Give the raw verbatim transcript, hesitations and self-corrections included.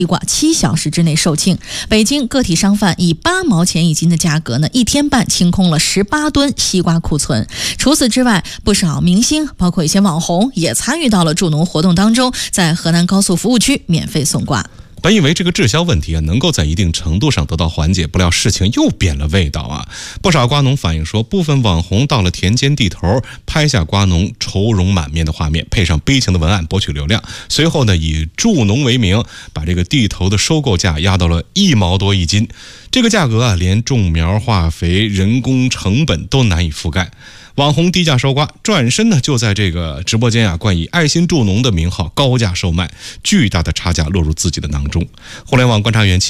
西瓜七小时之内售罄。北京个体商贩以八毛钱一斤的价格呢，一天半清空了十八吨西瓜库存。除此之外，不少明星，包括一些网红，也参与到了助农活动当中，在河南高速服务区免费送瓜。 本以为这个滞销问题啊能够在一定程度上得到缓解，不料事情又变了味道啊！不少瓜农反映说，部分网红到了田间地头，拍下瓜农愁容满面的画面，配上悲情的文案博取流量，随后呢以助农为名，把这个地头的收购价压到了一毛多一斤，这个价格啊连种苗、化肥、人工成本都难以覆盖。网红低价收瓜，转身呢就在这个直播间啊冠以爱心助农的名号高价售卖，巨大的差价落入自己的囊中。互联网观察员